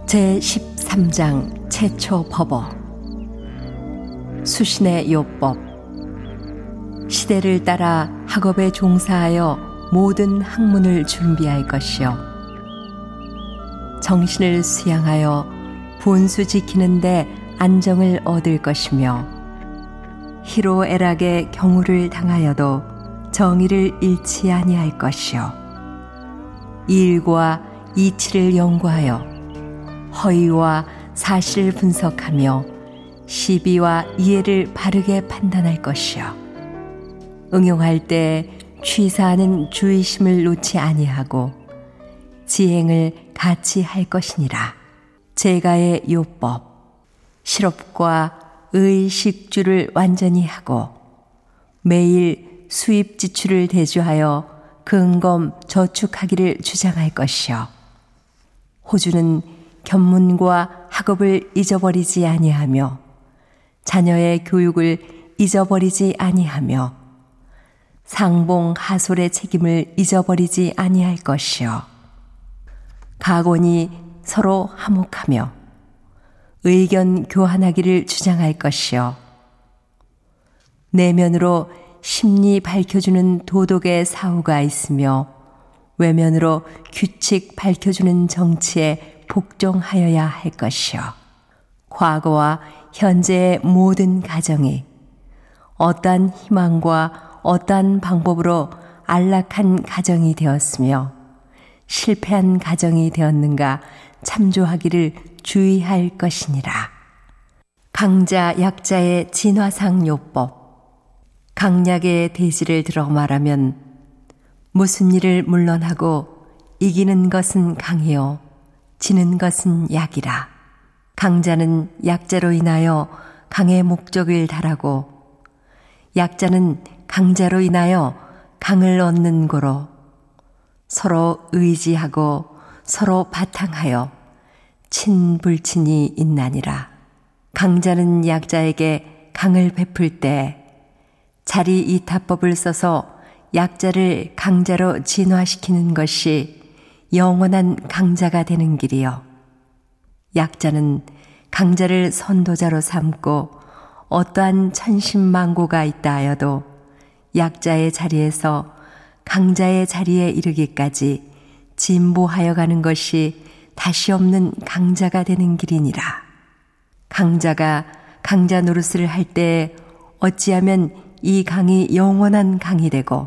제13장 최초 법어. 수신의 요법. 시대를 따라 학업에 종사하여 모든 학문을 준비할 것이요, 정신을 수양하여 본수 지키는 데 안정을 얻을 것이며, 희로애락의 경우를 당하여도 정의를 잃지 아니할 것이요, 일과 이치를 연구하여 허위와 사실을 분석하며 시비와 이해를 바르게 판단할 것이요, 응용할 때 취사하는 주의심을 놓지 아니하고 지행을 같이 할 것이니라. 제가의 요법. 실업과 의식주를 완전히 하고 매일 수입 지출을 대조하여 근검 저축하기를 주장할 것이요, 호주는 견문과 학업을 잊어버리지 아니하며 자녀의 교육을 잊어버리지 아니하며 상봉 하솔의 책임을 잊어버리지 아니할 것이요, 각원이 서로 화목하며 의견 교환하기를 주장할 것이요, 내면으로 심리 밝혀주는 도덕의 사후가 있으며 외면으로 규칙 밝혀주는 정치에 복종하여야 할 것이요, 과거와 현재의 모든 가정이 어떠한 희망과 어떠한 방법으로 안락한 가정이 되었으며 실패한 가정이 되었는가 참조하기를 주의할 것이니라. 강자 약자의 진화상 요법. 강약의 대지를 들어 말하면 무슨 일을 물론하고 이기는 것은 강이요 지는 것은 약이라. 강자는 약자로 인하여 강의 목적을 달하고 약자는 강자로 인하여 강을 얻는 고로 서로 의지하고 서로 바탕하여 친불친이 있나니라. 강자는 약자에게 강을 베풀 때 자리 이타법을 써서 약자를 강자로 진화시키는 것이 영원한 강자가 되는 길이요, 약자는 강자를 선도자로 삼고 어떠한 천신만고가 있다 하여도 약자의 자리에서 강자의 자리에 이르기까지 진보하여 가는 것이 다시 없는 강자가 되는 길이니라. 강자가 강자 노릇을 할 때 어찌하면 이 강이 영원한 강이 되고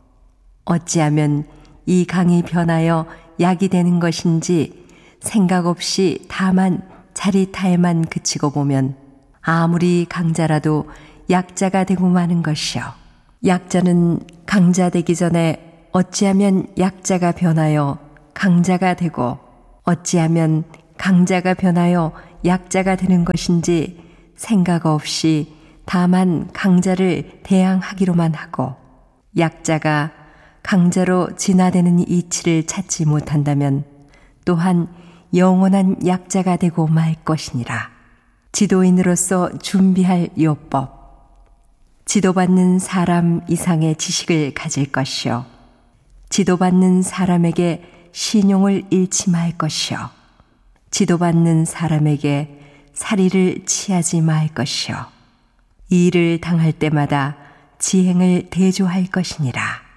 어찌하면 이 강이 변하여 약이 되는 것인지 생각 없이 다만 자리타에만 그치고 보면 아무리 강자라도 약자가 되고 마는 것이요, 약자는 강자 되기 전에 어찌하면 약자가 변하여 강자가 되고 어찌하면 강자가 변하여 약자가 되는 것인지 생각 없이 다만 강자를 대항하기로만 하고 약자가 강자로 진화되는 이치를 찾지 못한다면 또한 영원한 약자가 되고 말 것이니라. 지도인으로서 준비할 요법. 지도받는 사람 이상의 지식을 가질 것이요, 지도받는 사람에게 신용을 잃지 말 것이요, 지도받는 사람에게 사리를 취하지 말 것이요, 일을 당할 때마다 지행을 대조할 것이니라.